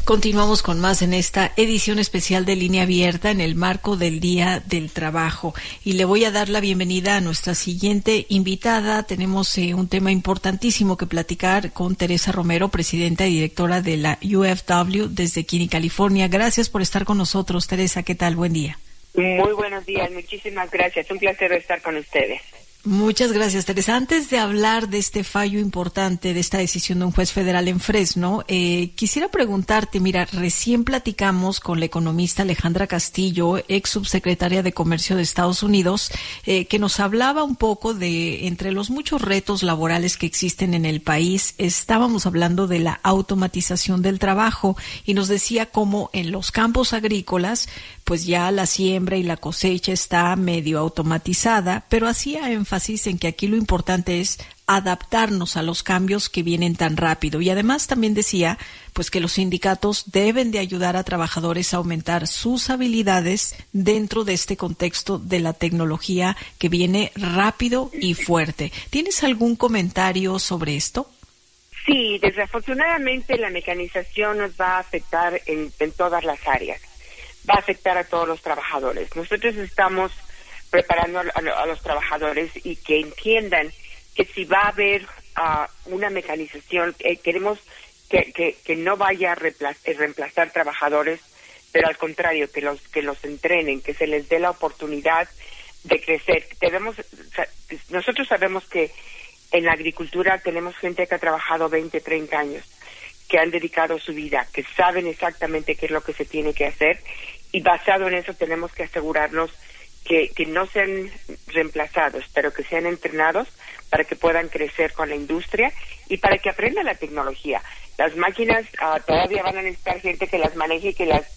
Continuamos con más en esta edición especial de Línea Abierta en el marco del Día del Trabajo. Y le voy a dar la bienvenida a nuestra siguiente invitada. Tenemos un tema importantísimo que platicar con Teresa Romero, presidenta y directora de la UFW desde Kinney, California. Gracias por estar con nosotros, Teresa. ¿Qué tal? Buen día. Muy buenos días. Muchísimas gracias. Un placer estar con ustedes. Muchas gracias, Teresa. Antes de hablar de este fallo importante, de esta decisión de un juez federal en Fresno, quisiera preguntarte, mira, recién platicamos con la economista Alejandra Castillo, ex subsecretaria de Comercio de Estados Unidos, que nos hablaba un poco de, entre los muchos retos laborales que existen en el país, estábamos hablando de la automatización del trabajo y nos decía cómo en los campos agrícolas, pues ya la siembra y la cosecha está medio automatizada, pero hacía énfasis en que aquí lo importante es adaptarnos a los cambios que vienen tan rápido. Y además también decía, pues que los sindicatos deben de ayudar a trabajadores a aumentar sus habilidades dentro de este contexto de la tecnología que viene rápido y fuerte. ¿Tienes algún comentario sobre esto? Sí, desafortunadamente la mecanización nos va a afectar en todas las áreas. Va a afectar a todos los trabajadores. Nosotros estamos preparando a los trabajadores y que entiendan que si va a haber una mecanización, queremos que no vaya a reemplazar trabajadores, pero al contrario, que los entrenen, que se les dé la oportunidad de crecer. Nosotros sabemos que en la agricultura tenemos gente que ha trabajado 20, 30 años, que han dedicado su vida, que saben exactamente qué es lo que se tiene que hacer, y basado en eso tenemos que asegurarnos que no sean reemplazados, pero que sean entrenados para que puedan crecer con la industria y para que aprendan la tecnología. Las máquinas todavía van a necesitar gente que las maneje, que las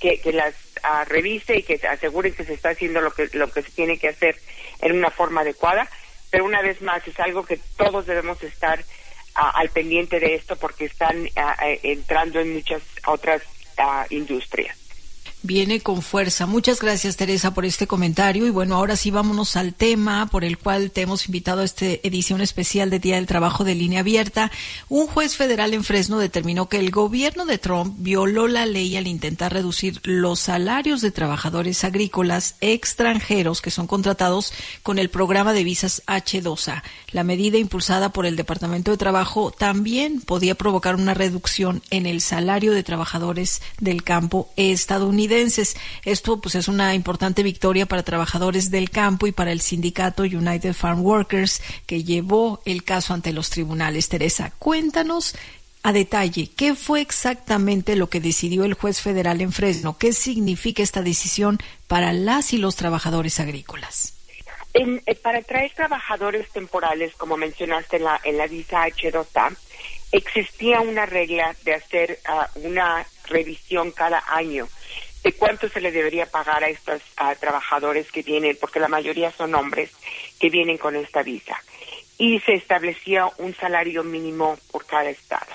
revise y que aseguren que se está haciendo lo que se tiene que hacer en una forma adecuada, pero una vez más es algo que todos debemos estar al pendiente de esto porque están entrando en muchas otras industrias. Viene con fuerza. Muchas gracias, Teresa, por este comentario. Y bueno, ahora sí vámonos al tema por el cual te hemos invitado a esta edición especial de Día del Trabajo de Línea Abierta. Un juez federal en Fresno determinó que el gobierno de Trump violó la ley al intentar reducir los salarios de trabajadores agrícolas extranjeros que son contratados con el programa de visas H-2A. La medida impulsada por el Departamento de Trabajo también podía provocar una reducción en el salario de trabajadores del campo estadounidense. Esto pues es una importante victoria para trabajadores del campo y para el sindicato United Farm Workers que llevó el caso ante los tribunales. Teresa, cuéntanos a detalle qué fue exactamente lo que decidió el juez federal en Fresno. ¿Qué significa esta decisión para las y los trabajadores agrícolas? Para traer trabajadores temporales, como mencionaste en la visa H-2A, existía una regla de hacer una revisión cada año de cuánto se le debería pagar a estos trabajadores que vienen, porque la mayoría son hombres que vienen con esta visa. Y se establecía un salario mínimo por cada estado.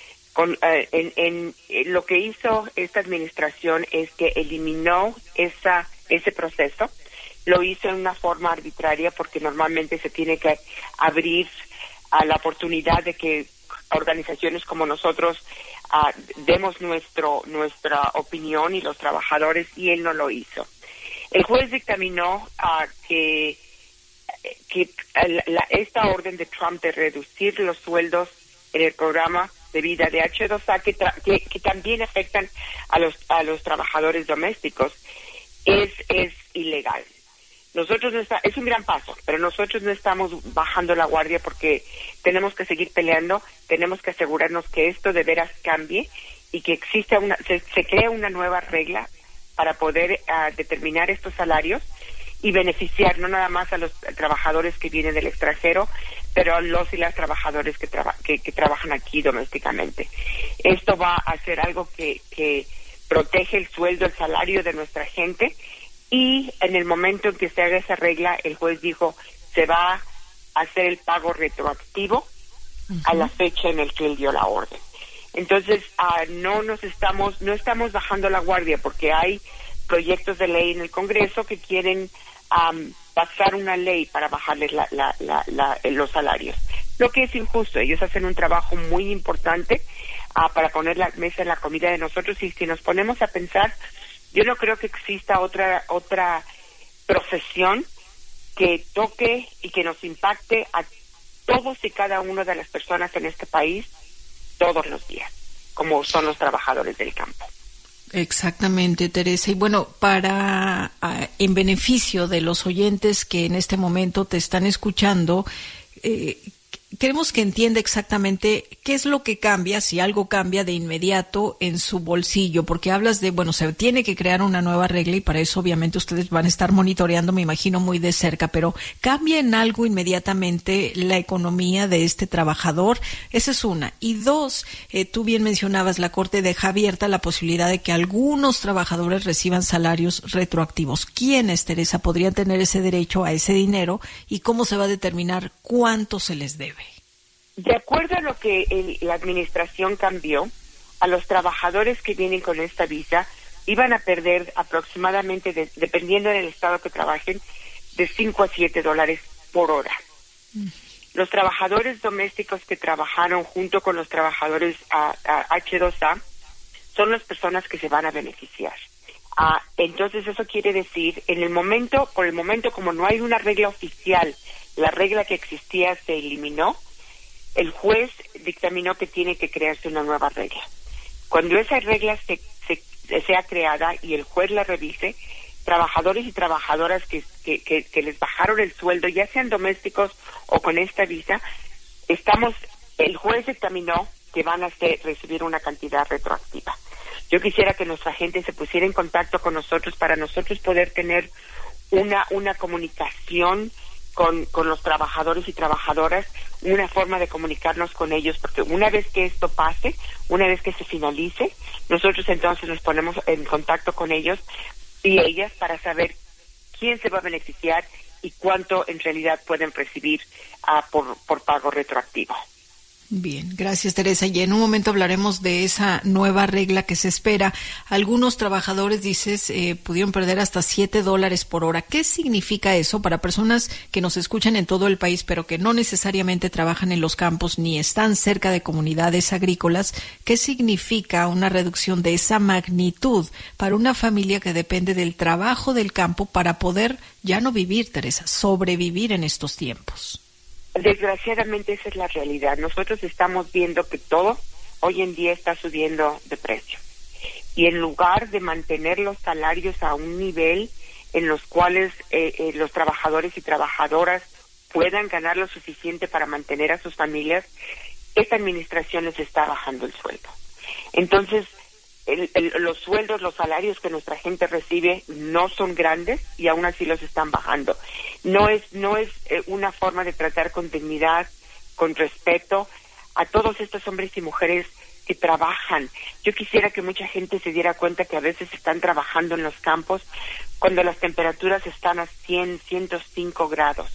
Lo que hizo esta administración es que eliminó ese proceso. Lo hizo en una forma arbitraria porque normalmente se tiene que abrir a la oportunidad de que organizaciones como nosotros demos nuestra opinión y los trabajadores, y él no lo hizo. El juez dictaminó que esta orden de Trump de reducir los sueldos en el programa de vida de H-2A que también afectan a los trabajadores domésticos es ilegal. Es un gran paso, pero nosotros no estamos bajando la guardia porque tenemos que seguir peleando, tenemos que asegurarnos que esto de veras cambie y que exista se crea una nueva regla para poder determinar estos salarios y beneficiar no nada más a los trabajadores que vienen del extranjero, pero a los y las trabajadores que trabajan aquí domésticamente. Esto va a ser algo que protege el sueldo, el salario de nuestra gente. Y en el momento en que se haga esa regla, el juez dijo, se va a hacer el pago retroactivo a la fecha en la que él dio la orden. Entonces, no estamos bajando la guardia porque hay proyectos de ley en el Congreso que quieren pasar una ley para bajarles los salarios. Lo que es injusto, ellos hacen un trabajo muy importante para poner la mesa en la comida de nosotros. Y si nos ponemos a pensar, yo no creo que exista otra profesión que toque y que nos impacte a todos y cada una de las personas en este país todos los días, como son los trabajadores del campo. Exactamente, Teresa. Y bueno, en beneficio de los oyentes que en este momento te están escuchando, queremos que entienda exactamente qué es lo que cambia, si algo cambia de inmediato en su bolsillo, porque hablas de, se tiene que crear una nueva regla y para eso obviamente ustedes van a estar monitoreando, me imagino, muy de cerca, pero ¿cambia en algo inmediatamente la economía de este trabajador? Esa es una. Y dos, tú bien mencionabas, la Corte deja abierta la posibilidad de que algunos trabajadores reciban salarios retroactivos. ¿Quiénes, Teresa, podrían tener ese derecho a ese dinero y cómo se va a determinar cuánto se les debe? De acuerdo a lo que la administración cambió, a los trabajadores que vienen con esta visa iban a perder aproximadamente, dependiendo del estado que trabajen, de $5 a $7 por hora. Los trabajadores domésticos que trabajaron junto con los trabajadores H2A son las personas que se van a beneficiar. Entonces eso quiere decir, por el momento, como no hay una regla oficial, la regla que existía se eliminó. El juez dictaminó que tiene que crearse una nueva regla. Cuando esa regla sea creada y el juez la revise, trabajadores y trabajadoras que les bajaron el sueldo, ya sean domésticos o con esta visa, el juez dictaminó que van a recibir una cantidad retroactiva. Yo quisiera que nuestra gente se pusiera en contacto con nosotros para nosotros poder tener una comunicación con los trabajadores y trabajadoras, una forma de comunicarnos con ellos, porque una vez que esto pase, una vez que se finalice, nosotros entonces nos ponemos en contacto con ellos y ellas para saber quién se va a beneficiar y cuánto en realidad pueden recibir por pago retroactivo. Bien, gracias, Teresa. Y en un momento hablaremos de esa nueva regla que se espera. Algunos trabajadores, dices, pudieron perder hasta $7 por hora. ¿Qué significa eso para personas que nos escuchan en todo el país, pero que no necesariamente trabajan en los campos ni están cerca de comunidades agrícolas? ¿Qué significa una reducción de esa magnitud para una familia que depende del trabajo del campo para poder ya no vivir, Teresa, sobrevivir en estos tiempos? Desgraciadamente esa es la realidad. Nosotros estamos viendo que todo hoy en día está subiendo de precio. Y en lugar de mantener los salarios a un nivel en los cuales los trabajadores y trabajadoras puedan ganar lo suficiente para mantener a sus familias, esta administración les está bajando el sueldo. Entonces, los sueldos, los salarios que nuestra gente recibe no son grandes y aún así los están bajando. No es una forma de tratar con dignidad, con respeto a todos estos hombres y mujeres que trabajan. Yo quisiera que mucha gente se diera cuenta que a veces están trabajando en los campos cuando las temperaturas están a 100, 105 grados.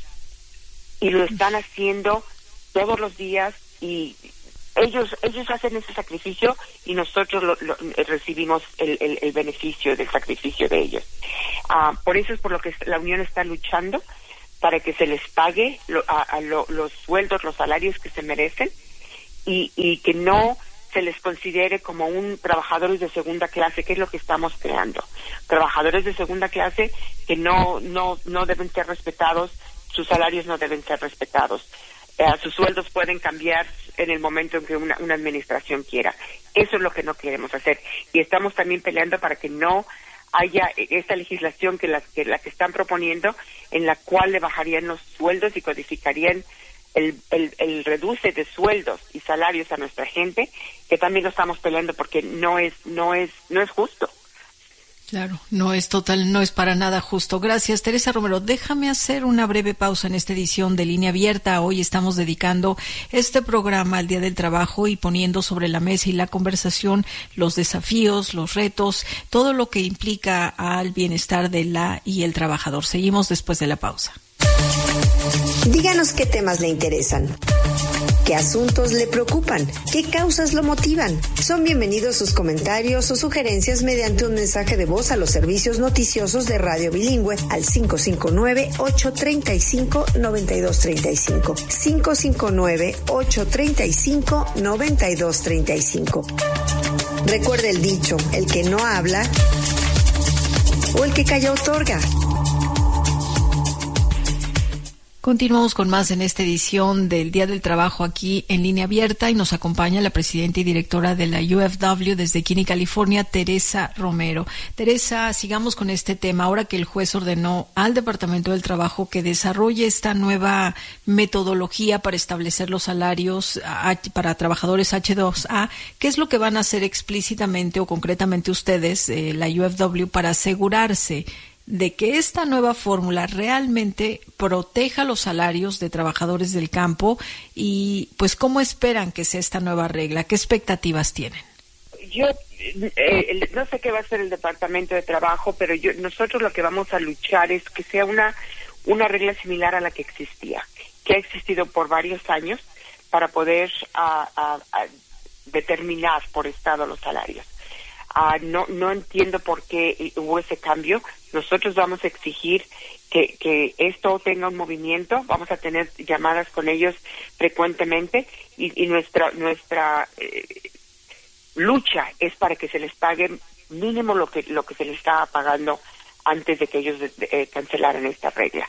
Y lo están haciendo todos los días y ellos hacen ese sacrificio y nosotros recibimos el beneficio del sacrificio de ellos. Por eso es por lo que la Unión está luchando para que se les pague los sueldos, los salarios que se merecen y que no se les considere como un trabajadores de segunda clase, que es lo que estamos creando. Trabajadores de segunda clase que no deben ser respetados, sus salarios no deben ser respetados. Sus sueldos pueden cambiar en el momento en que una administración quiera. Eso es lo que no queremos hacer. Y estamos también peleando para que no haya esta legislación que la que están proponiendo, en la cual le bajarían los sueldos y codificarían el reduce de sueldos y salarios a nuestra gente, que también lo estamos peleando porque no es justo. Claro, no es para nada justo. Gracias, Teresa Romero. Déjame hacer una breve pausa en esta edición de Línea Abierta. Hoy estamos dedicando este programa al Día del Trabajo y poniendo sobre la mesa y la conversación los desafíos, los retos, todo lo que implica al bienestar de la y el trabajador. Seguimos después de la pausa. Díganos qué temas le interesan. ¿Qué asuntos le preocupan? ¿Qué causas lo motivan? Son bienvenidos sus comentarios o sugerencias mediante un mensaje de voz a los servicios noticiosos de Radio Bilingüe al 559-835-9235. 559-835-9235. Recuerde el dicho, el que no habla o el que calla otorga. Continuamos con más en esta edición del Día del Trabajo aquí en Línea Abierta y nos acompaña la presidenta y directora de la UFW desde Kinney, California, Teresa Romero. Teresa, sigamos con este tema. Ahora que el juez ordenó al Departamento del Trabajo que desarrolle esta nueva metodología para establecer los salarios para trabajadores H2A, ¿qué es lo que van a hacer explícitamente o concretamente ustedes, la UFW, para asegurarse de que esta nueva fórmula realmente proteja los salarios de trabajadores del campo y pues cómo esperan que sea esta nueva regla? ¿Qué expectativas tienen? Yo no sé qué va a hacer el Departamento de Trabajo, pero nosotros lo que vamos a luchar es que sea una regla similar a la que existía, que ha existido por varios años para poder determinar por estado los salarios. No entiendo por qué hubo ese cambio. Nosotros vamos a exigir que esto tenga un movimiento. Vamos a tener llamadas con ellos frecuentemente y nuestra lucha es para que se les pague mínimo lo que se les estaba pagando antes de que ellos cancelaran esta regla.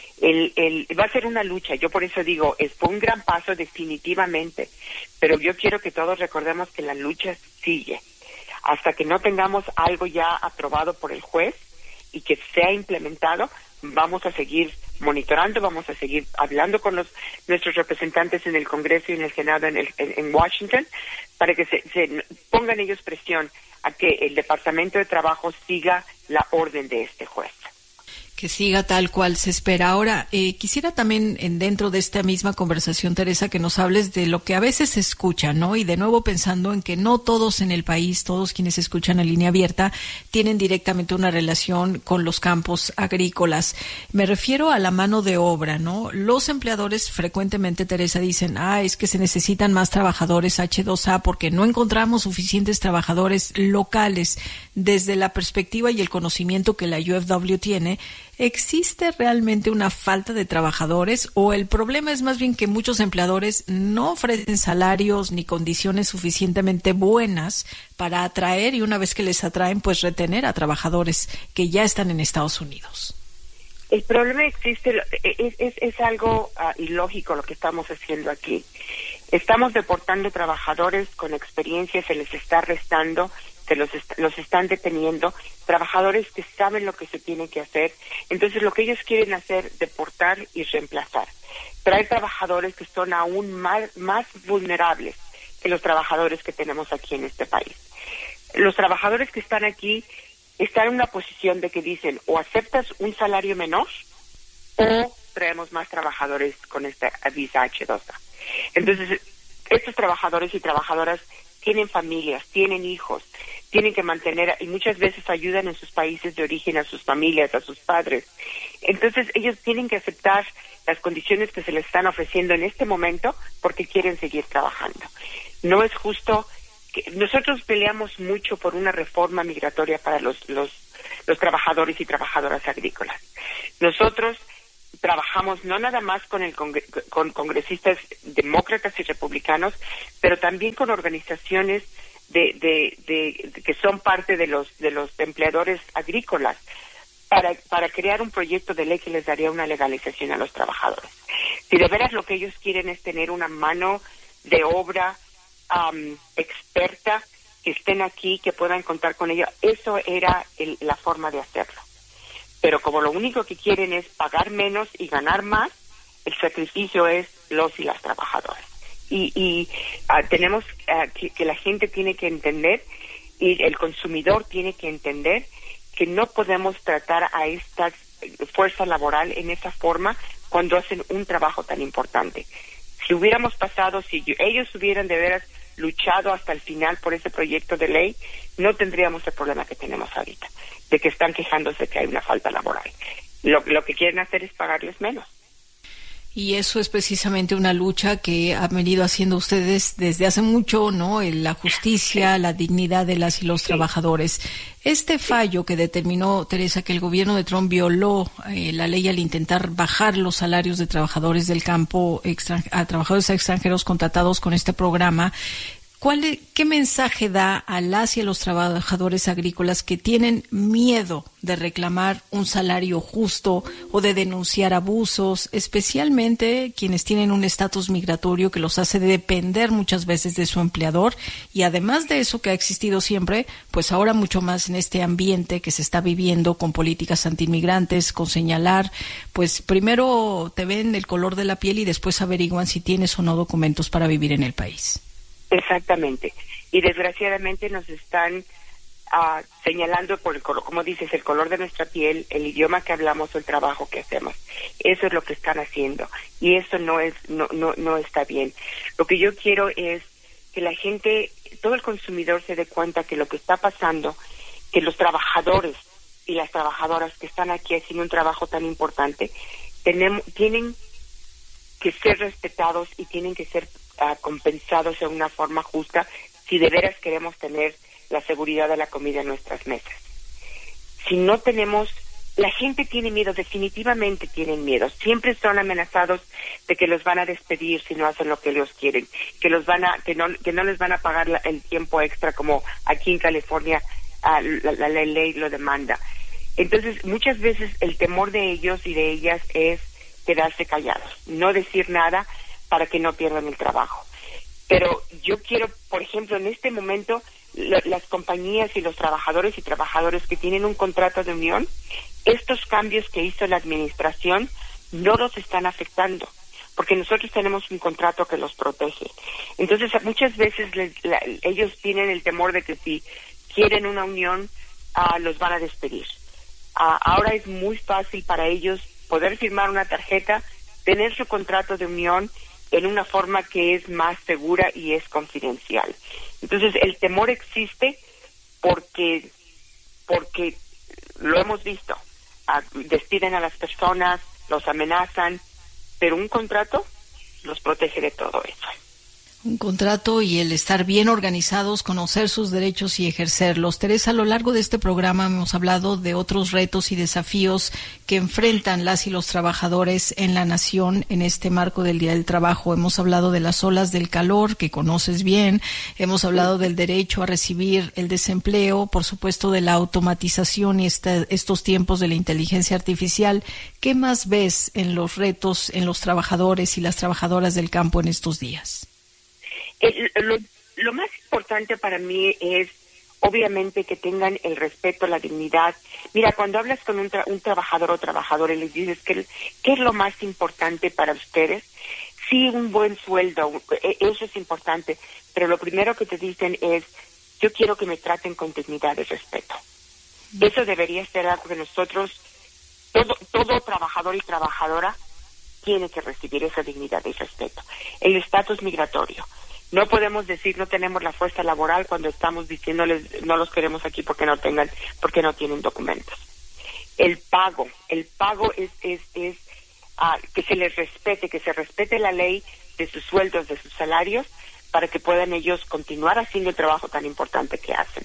Va a ser una lucha. Yo por eso digo, fue un gran paso definitivamente, pero yo quiero que todos recordemos que la lucha sigue. Hasta que no tengamos algo ya aprobado por el juez y que sea implementado, vamos a seguir monitorando, vamos a seguir hablando con nuestros representantes en el Congreso y en el Senado en Washington para que se pongan ellos presión a que el Departamento de Trabajo siga la orden de este juez. Que siga tal cual se espera. Ahora, quisiera también, dentro de esta misma conversación, Teresa, que nos hables de lo que a veces se escucha, ¿no? Y de nuevo pensando en que no todos en el país, todos quienes escuchan en Línea Abierta, tienen directamente una relación con los campos agrícolas. Me refiero a la mano de obra, ¿no? Los empleadores frecuentemente, Teresa, dicen, es que se necesitan más trabajadores H2A porque no encontramos suficientes trabajadores locales. Desde la perspectiva y el conocimiento que la UFW tiene, ¿existe realmente una falta de trabajadores o el problema es más bien que muchos empleadores no ofrecen salarios ni condiciones suficientemente buenas para atraer y una vez que les atraen, pues retener a trabajadores que ya están en Estados Unidos? El problema existe, es algo ilógico lo que estamos haciendo aquí. Estamos deportando trabajadores con experiencia, se les está arrestando, los están deteniendo, trabajadores que saben lo que se tiene que hacer. Entonces lo que ellos quieren hacer, deportar y reemplazar. Traer trabajadores que son aún más vulnerables que los trabajadores que tenemos aquí en este país. Los trabajadores que están aquí están en una posición de que dicen o aceptas un salario menor o traemos más trabajadores con esta visa H2A. Entonces, estos trabajadores y trabajadoras tienen familias, tienen hijos, tienen que mantener y muchas veces ayudan en sus países de origen a sus familias, a sus padres. Entonces, ellos tienen que aceptar las condiciones que se les están ofreciendo en este momento porque quieren seguir trabajando. No es justo. Nosotros peleamos mucho por una reforma migratoria para los trabajadores y trabajadoras agrícolas. Nosotros trabajamos no nada más con congresistas demócratas y republicanos, pero también con organizaciones que son parte de los empleadores agrícolas para crear un proyecto de ley que les daría una legalización a los trabajadores. Si de veras lo que ellos quieren es tener una mano de obra experta, que estén aquí, que puedan contar con ella, eso era la forma de hacerlo. Pero como lo único que quieren es pagar menos y ganar más, el sacrificio es los y las trabajadoras. Y tenemos que la gente tiene que entender y el consumidor tiene que entender que no podemos tratar a esta fuerza laboral en esa forma cuando hacen un trabajo tan importante. Si hubiéramos pasado, si ellos hubieran de veras luchado hasta el final por ese proyecto de ley, no tendríamos el problema que tenemos ahorita, de que están quejándose que hay una falta laboral. Lo que quieren hacer es pagarles menos. Y eso es precisamente una lucha que han venido haciendo ustedes desde hace mucho, ¿no? La justicia, la dignidad de las y los trabajadores. Este fallo que determinó, Teresa, que el gobierno de Trump violó la ley al intentar bajar los salarios de trabajadores del campo a trabajadores extranjeros contratados con este programa, ¿qué mensaje da a las y a los trabajadores agrícolas que tienen miedo de reclamar un salario justo o de denunciar abusos, especialmente quienes tienen un estatus migratorio que los hace depender muchas veces de su empleador? Y además de eso que ha existido siempre, pues ahora mucho más en este ambiente que se está viviendo con políticas antiinmigrantes, con señalar, pues primero te ven el color de la piel y después averiguan si tienes o no documentos para vivir en el país. Exactamente. Y desgraciadamente nos están señalando como dices, el color de nuestra piel, el idioma que hablamos o el trabajo que hacemos. Eso es lo que están haciendo. Y eso no está bien. Lo que yo quiero es que la gente, todo el consumidor se dé cuenta que lo que está pasando, que los trabajadores y las trabajadoras que están aquí haciendo un trabajo tan importante, tienen que ser respetados y tienen que ser compensados de una forma justa si de veras queremos tener la seguridad de la comida en nuestras mesas. Si no tenemos, la gente tiene miedo, definitivamente tienen miedo, siempre son amenazados de que los van a despedir si no hacen lo que ellos quieren, que no les van a pagar el tiempo extra como aquí en California la ley lo demanda. Entonces muchas veces el temor de ellos y de ellas es quedarse callados, no decir nada para que no pierdan el trabajo. Pero yo quiero, por ejemplo, en este momento, las compañías y los trabajadores y trabajadoras que tienen un contrato de unión, estos cambios que hizo la administración no los están afectando, porque nosotros tenemos un contrato que los protege. Entonces, muchas veces ellos tienen el temor de que si quieren una unión, los van a despedir. Ahora es muy fácil para ellos poder firmar una tarjeta, tener su contrato de unión en una forma que es más segura y es confidencial. Entonces, el temor existe porque lo hemos visto. Despiden a las personas, los amenazan, pero un contrato los protege de todo eso. Un contrato y el estar bien organizados, conocer sus derechos y ejercerlos. Teresa, a lo largo de este programa hemos hablado de otros retos y desafíos que enfrentan las y los trabajadores en la nación en este marco del Día del Trabajo. Hemos hablado de las olas del calor, que conoces bien. Hemos hablado del derecho a recibir el desempleo, por supuesto de la automatización y estos tiempos de la inteligencia artificial. ¿Qué más ves en los retos en los trabajadores y las trabajadoras del campo en estos días? Lo más importante para mí es, obviamente, que tengan el respeto, la dignidad. Mira, cuando hablas con un trabajador o trabajadora y les dices ¿qué es lo más importante para ustedes? Sí, un buen sueldo, eso es importante, pero lo primero que te dicen es, yo quiero que me traten con dignidad y respeto. Eso debería ser algo que nosotros, todo trabajador y trabajadora tiene que recibir esa dignidad y respeto. El estatus migratorio. No podemos decir no tenemos la fuerza laboral cuando estamos diciéndoles no los queremos aquí porque no tienen documentos. El pago es que se les respete, que se respete la ley de sus sueldos, de sus salarios, para que puedan ellos continuar haciendo el trabajo tan importante que hacen.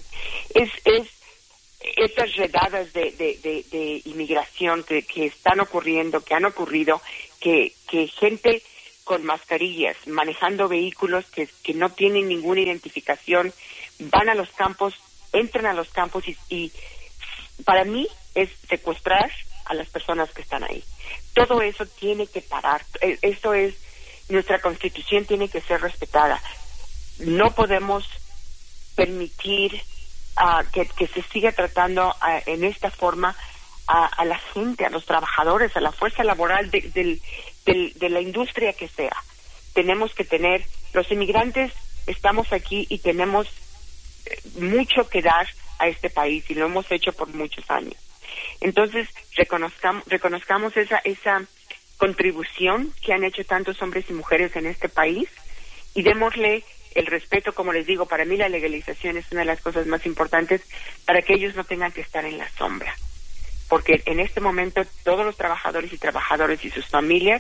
Esas redadas de inmigración que están ocurriendo, que han ocurrido, que gente con mascarillas, manejando vehículos que no tienen ninguna identificación, van a los campos, entran a los campos y para mí es secuestrar a las personas que están ahí. Todo eso tiene que parar. Eso es, nuestra Constitución tiene que ser respetada. No podemos permitir que se siga tratando en esta forma a la gente, a los trabajadores, a la fuerza laboral de la industria que sea. Tenemos que tener, los inmigrantes estamos aquí y tenemos mucho que dar a este país y lo hemos hecho por muchos años. Entonces, reconozcamos esa contribución que han hecho tantos hombres y mujeres en este país y démosle el respeto. Como les digo, para mí la legalización es una de las cosas más importantes para que ellos no tengan que estar en la sombra. Porque en este momento todos los trabajadores y trabajadoras y sus familias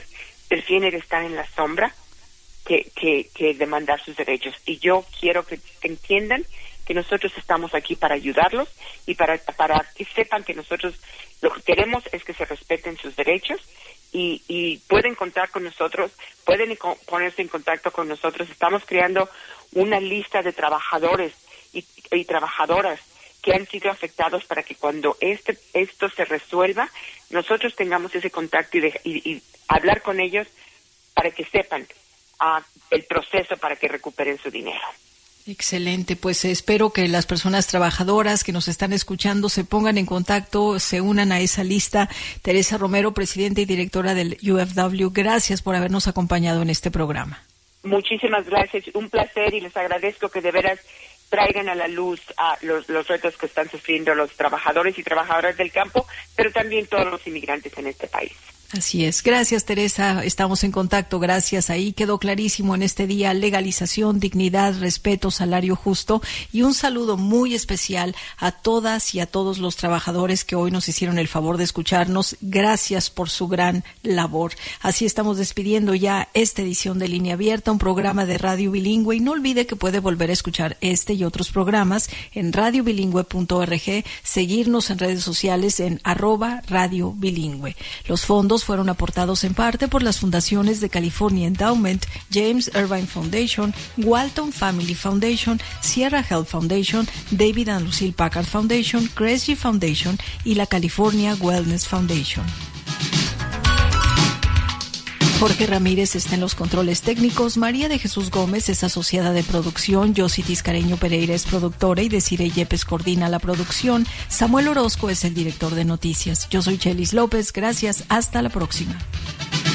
prefieren estar en la sombra que demandar sus derechos. Y yo quiero que entiendan que nosotros estamos aquí para ayudarlos y para que sepan que nosotros lo que queremos es que se respeten sus derechos y pueden contar con nosotros, pueden ponerse en contacto con nosotros. Estamos creando una lista de trabajadores y trabajadoras que han sido afectados para que cuando esto se resuelva, nosotros tengamos ese contacto y hablar con ellos para que sepan el proceso para que recuperen su dinero. Excelente, pues espero que las personas trabajadoras que nos están escuchando se pongan en contacto, se unan a esa lista. Teresa Romero, presidenta y directora del UFW, gracias por habernos acompañado en este programa. Muchísimas gracias, un placer, y les agradezco que de veras traigan a la luz los retos que están sufriendo los trabajadores y trabajadoras del campo, pero también todos los inmigrantes en este país. Así es. Gracias, Teresa. Estamos en contacto. Gracias. Ahí quedó clarísimo en este día: legalización, dignidad, respeto, salario justo, y un saludo muy especial a todas y a todos los trabajadores que hoy nos hicieron el favor de escucharnos. Gracias por su gran labor. Así estamos despidiendo ya esta edición de Línea Abierta, un programa de Radio Bilingüe, y no olvide que puede volver a escuchar este y otros programas en radiobilingüe.org, seguirnos en redes sociales en @Radio Bilingüe. Los fondos fueron aportados en parte por las fundaciones de California Endowment, James Irvine Foundation, Walton Family Foundation, Sierra Health Foundation, David and Lucille Packard Foundation, Gracie Foundation y la California Wellness Foundation. Jorge Ramírez está en los controles técnicos, María de Jesús Gómez es asociada de producción, Yossi Tiscareño Pereira es productora y Desiree Yepes coordina la producción, Samuel Orozco es el director de noticias. Yo soy Chelis López, gracias, hasta la próxima.